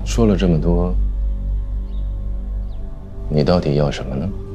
说了这么多，你到底要什么呢？